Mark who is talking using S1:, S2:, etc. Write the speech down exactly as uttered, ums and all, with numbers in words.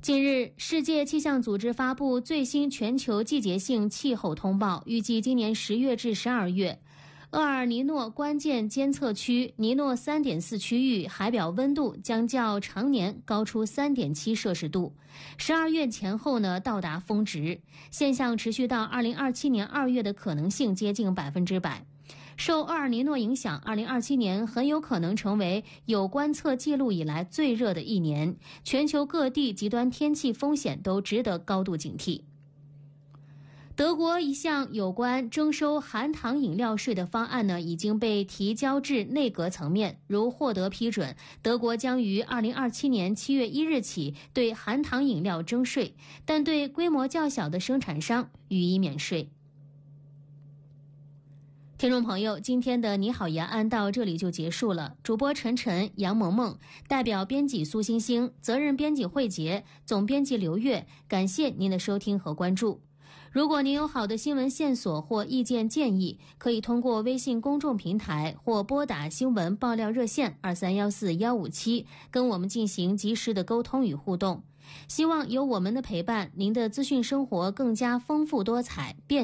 S1: 近日，世界气象组织发布最新全球季节性气候通报，预计今年十月至十二月，厄尔尼诺关键监测区尼诺 三点四 区域海表温度将较常年高出 三点七 摄氏度，十二月前后呢到达峰值，现象持续到二零二七年二月的可能性接近百分之百。受厄尔尼诺影响，二零二七年很有可能成为有观测记录以来最热的一年，全球各地极端天气风险都值得高度警惕。德国一项有关征收含糖饮料税的方案呢，已经被提交至内阁层面，如获得批准，德国将于二零二七年七月一日起对含糖饮料征税，但对规模较小的生产商予以免税。听众朋友，今天的你好延安到这里就结束了。主播陈晨、杨萌萌，代表编辑苏星星，责任编辑慧杰，总编辑刘月，感谢您的收听和关注。如果您有好的新闻线索或意见建议，可以通过微信公众平台或拨打新闻爆料热线二三一四一五七跟我们进行及时的沟通与互动。希望有我们的陪伴，您的资讯生活更加丰富多彩，便